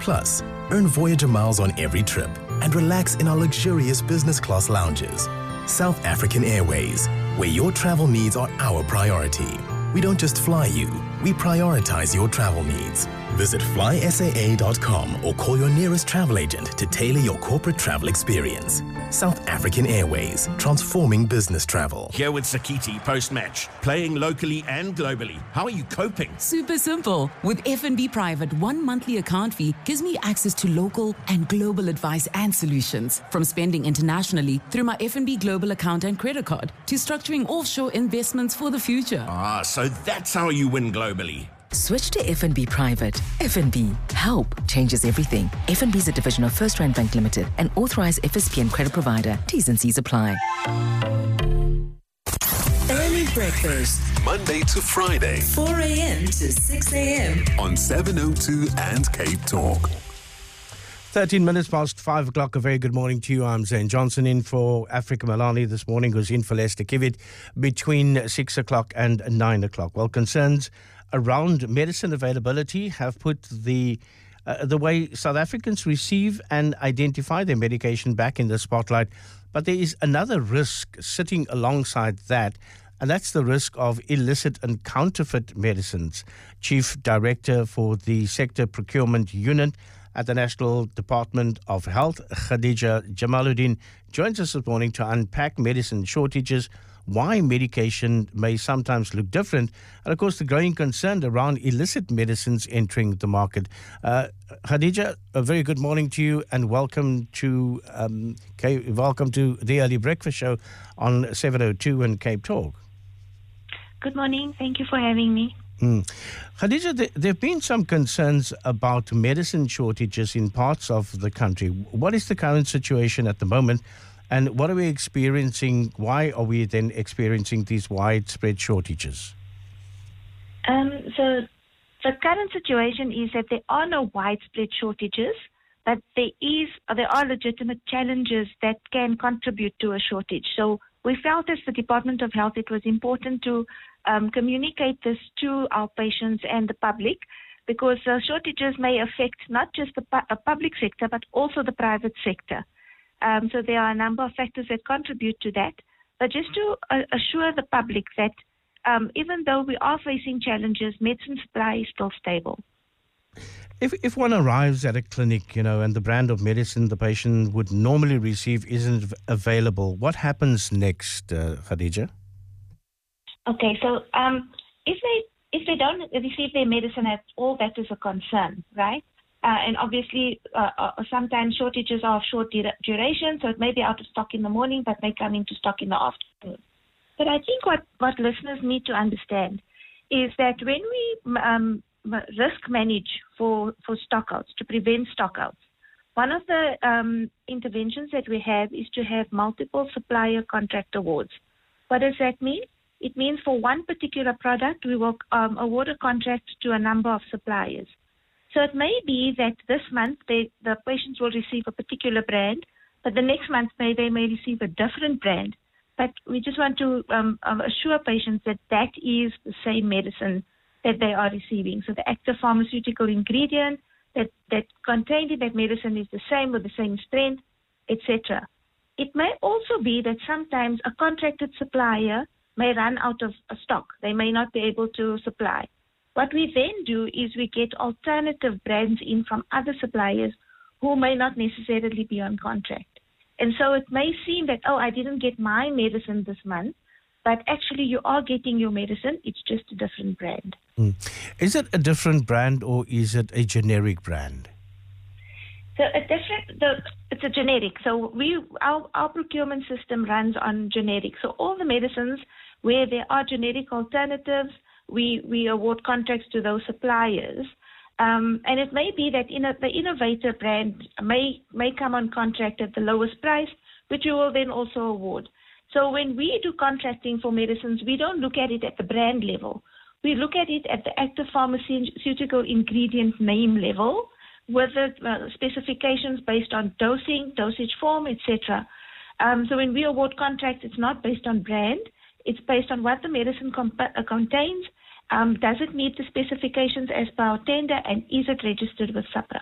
Plus, earn Voyager miles on every trip and relax in our luxurious business class lounges. South African Airways, where your travel needs are our priority. We don't just fly you, we prioritize your travel needs. Visit flysaa.com or call your nearest travel agent to tailor your corporate travel experience. South African Airways, transforming business travel. Here with Sakiti post-match, playing locally and globally. How are you coping? Super simple. With FNB Private, 1 monthly account fee gives me access to local and global advice and solutions. From spending internationally through my FNB Global account and credit card to structuring offshore investments for the future. Ah, so that's how you win globally. Switch to FNB Private. FNB. Help changes everything. FNB is a division of First Rand Bank Limited, an authorized FSPN credit provider. T's and C's apply. Early breakfast. Monday to Friday. 4 a.m. to 6 a.m. on 702 and Cape Talk. 13 minutes past 5 o'clock. A very good morning to you. I'm Zane Johnson, in for Africa Malani this morning, who's in for Lester Kivit between 6 o'clock and 9 o'clock. Well, concerns around medicine availability have put the way South Africans receive and identify their medication back in the spotlight. But there is another risk sitting alongside that, and that's the risk of illicit and counterfeit medicines. Chief Director for the Sector Procurement Unit at the National Department of Health, Khadija Jamaluddin, joins us this morning to unpack medicine shortages, why medication may sometimes look different, and of course the growing concern around illicit medicines entering the market. Khadija, a very good morning to you, and welcome to the Early Breakfast Show on 702 and Cape Talk. Good morning. Thank you for having me. Khadija, there have been some concerns about medicine shortages in parts of the country. What is the current situation at the moment, and what are we experiencing? Why are we then experiencing these widespread shortages? So the current situation is that there are no widespread shortages, but there are legitimate challenges that can contribute to a shortage. So we felt as the Department of Health it was important to communicate this to our patients and the public, because shortages may affect not just the public sector but also the private sector. So there are a number of factors that contribute to that. But just to assure the public that even though we are facing challenges, medicine supply is still stable. If one arrives at a clinic, and the brand of medicine the patient would normally receive isn't available, what happens next, Khadija? Okay, so if they don't receive their medicine at all, that is a concern, right? And obviously, sometimes shortages are of short duration, so it may be out of stock in the morning, but may come into stock in the afternoon. But I think what listeners need to understand is that when we risk manage for stockouts, to prevent stockouts, one of the interventions that we have is to have multiple supplier contract awards. What does that mean? It means for one particular product, we will award a contract to a number of suppliers. So it may be that this month the patients will receive a particular brand, but the next month they may receive a different brand. But we just want to assure patients that that is the same medicine that they are receiving. So the active pharmaceutical ingredient that contained in that medicine is the same with the same strength, etc. It may also be that sometimes a contracted supplier may run out of stock. They may not be able to supply. What we then do is we get alternative brands in from other suppliers who may not necessarily be on contract. And so it may seem that, I didn't get my medicine this month, but actually you are getting your medicine, it's just a different brand. Is it a different brand or is it a generic brand? So it's a generic. So our procurement system runs on generic. So all the medicines where there are generic alternatives, we award contracts to those suppliers. And it may be that the innovator brand may come on contract at the lowest price, which we will then also award. So when we do contracting for medicines, we don't look at it at the brand level. We look at it at the active pharmaceutical ingredient name level, with the specifications based on dosing, dosage form, etc. So when we award contracts, it's not based on brand. It's based on what the medicine contains. Does it meet the specifications as per our tender, and is it registered with SAHPRA?